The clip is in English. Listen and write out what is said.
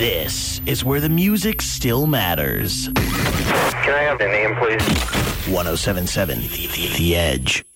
This is where the music still matters. Can I have the name, please? 1077 The Edge.